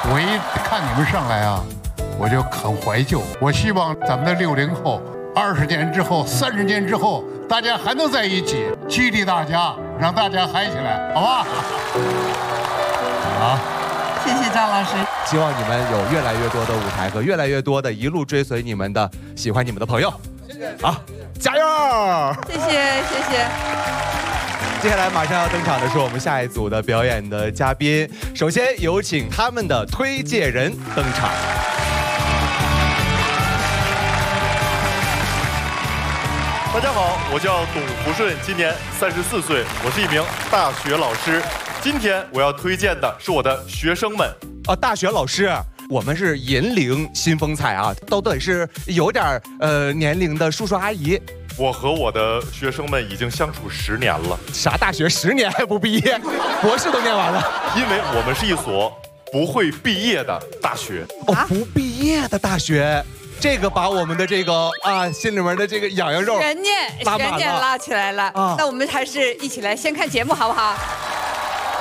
我一看你们上来啊，我就很怀旧。我希望咱们的60后，20年之后、30年之后，大家还能在一起，激励大家，让大家嗨起来，好吧？ 好。 谢谢张老师， 希望你们有越来越多的舞台和越来越多的一路追随你们的、喜欢你们的朋友。好，加油！ 谢谢。 接下来马上要登场的是我们下一组的表演的嘉宾，首先有请他们的推介人登场。 大家好，我叫董福顺，今年34岁，我是一名大学老师。 今天我要推荐的是我的学生们大学老师，我们是银龄新风采啊，都得是有点年龄的叔叔阿姨。 我和我的学生们已经相处10年了。 啥大学10年还不毕业，博士都念完了。 因为我们是一所不会毕业的大学。 不毕业的大学。 这个把我们的这个心里面的这个痒痒肉悬念拉起来了。那我们还是一起来先看节目好不好？